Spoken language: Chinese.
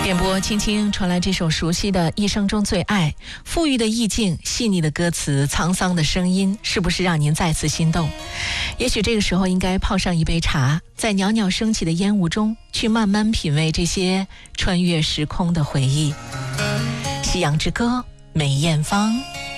电波轻轻传来这首熟悉的《一生中最爱》，富裕的意境，细腻的歌词，沧桑的声音，是不是让您再次心动？也许这个时候应该泡上一杯茶，在袅袅升起的烟雾中，去慢慢品味这些穿越时空的回忆。夕阳之歌，梅艳芳。